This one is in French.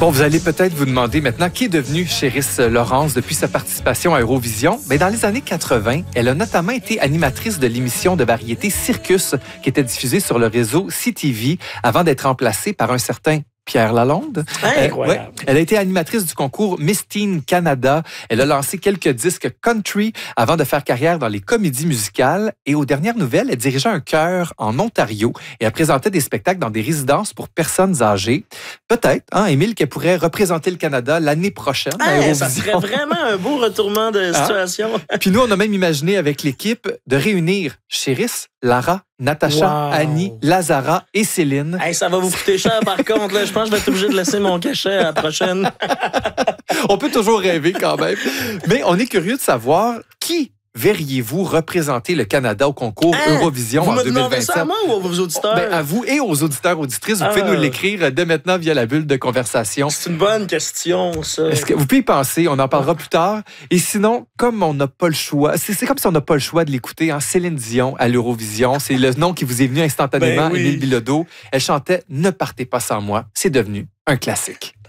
Bon, vous allez peut-être vous demander maintenant qui est devenue Chéris Laurence depuis sa participation à Eurovision. Mais dans les années 80, elle a notamment été animatrice de l'émission de variété Circus qui était diffusée sur le réseau CTV avant d'être remplacée par un certain Pierre Lalonde. Incroyable. Elle a été animatrice du concours Miss Teen Canada. Elle a lancé quelques disques country avant de faire carrière dans les comédies musicales. Et aux dernières nouvelles, elle dirigeait un chœur en Ontario et elle présentait des spectacles dans des résidences pour personnes âgées. Peut-être, Émile, qu'elle pourrait représenter le Canada l'année prochaine à Eurovision. Ça serait vraiment un beau retournement de situation. Puis nous, on a même imaginé avec l'équipe de réunir Chéris, Lara, Natacha, Annie, Lazara et Céline. Ça va vous coûter cher par contre. Là. Je pense que je vais être obligé de laisser mon cachet à la prochaine. On peut toujours rêver quand même. Mais on est curieux de savoir qui verriez-vous représenter le Canada au concours Eurovision en 2027? Vous me demandez ça à moi ou à vos auditeurs? À vous et aux auditeurs, auditrices. Vous pouvez nous l'écrire dès maintenant via la bulle de conversation. C'est une bonne question, ça. Est-ce que vous pouvez y penser? On en parlera plus tard. Et sinon, comme on n'a pas le choix, c'est comme si on n'a pas le choix de l'écouter. Céline Dion à l'Eurovision, c'est le nom qui vous est venu instantanément, Émile Bilodeau. Elle chantait « Ne partez pas sans moi ». C'est devenu un classique.